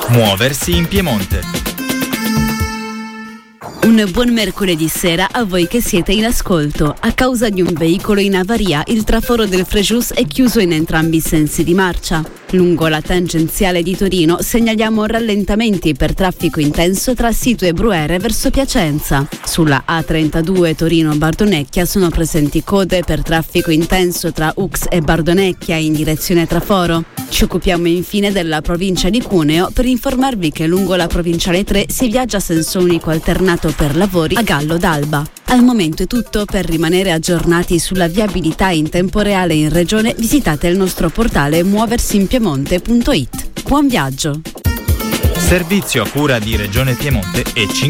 Muoversi in Piemonte. Un buon mercoledì sera a voi che siete in ascolto. A causa di un veicolo in avaria, il traforo del Frejus è chiuso in entrambi i sensi di marcia. Lungo la tangenziale di Torino segnaliamo rallentamenti per traffico intenso tra Sito e Bruere verso Piacenza. Sulla A32 Torino-Bardonecchia sono presenti code per traffico intenso tra Ux e Bardonecchia in direzione Traforo. Ci occupiamo infine della provincia di Cuneo per informarvi che lungo la provinciale 3 si viaggia a senso unico alternato per lavori a Gallo d'Alba. Al momento è tutto. Per rimanere aggiornati sulla viabilità in tempo reale in regione visitate il nostro portale muoversinpiemonte.it. Buon viaggio! Servizio a cura di Regione Piemonte e